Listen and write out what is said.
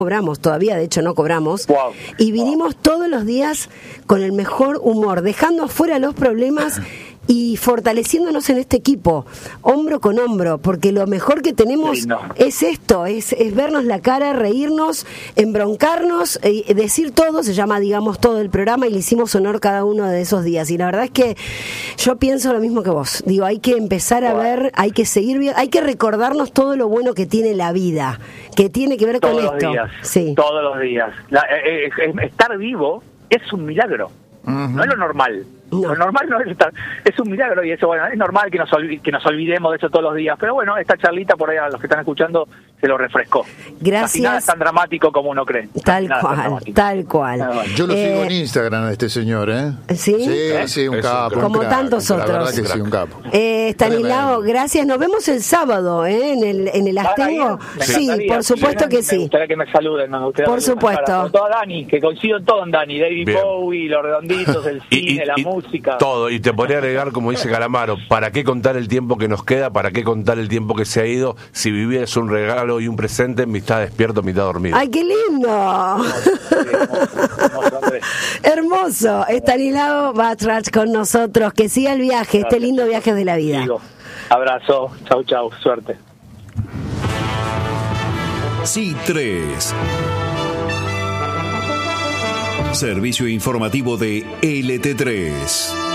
cobramos todavía, de hecho no cobramos, y vinimos todos los días con el mejor humor, dejando afuera los problemas y fortaleciéndonos en este equipo, hombro con hombro, porque lo mejor que tenemos es esto, es vernos la cara, reírnos, embroncarnos, decir todo, se llama, digamos, todo el programa, y le hicimos honor cada uno de esos días, y la verdad es que yo pienso lo mismo que vos, digo, hay que empezar a ver, hay que seguir, hay que recordarnos todo lo bueno que tiene la vida, que tiene que ver con esto. Todos los días. Estar vivo es un milagro, no es lo normal. No. Lo normal no es es un milagro, y eso, bueno, es normal que nos olvidemos de eso todos los días, pero bueno, esta charlita por ahí a los que están escuchando se lo refrescó. Gracias. Casi nada es tan dramático como uno cree. Tal cual. Yo lo sigo en Instagram a este señor, ¿eh? ¿Sí? Sí, un capo. Como tantos otros. La verdad que sí, un capo. Estanislao, gracias. Nos vemos el sábado, en el Astengo. Sí, por supuesto que sí. Me gustaría que me saluden. Por supuesto. Toda Dani, que coincido todo en Dani. David Bowie, Los Redonditos, el cine, la música. Todo, y te podría agregar, como dice Calamaro, ¿para qué contar el tiempo que nos queda? ¿Para qué contar el tiempo que se ha ido? Si vivir es un regalo y un presente, mitad despierto, mitad dormido. ¡Ay, qué lindo! Hermoso. Estanislao Batrach con nosotros. Que siga el viaje, este lindo viaje de la vida. Abrazo. Chau. Suerte. Sí, 3. Servicio informativo de LT3.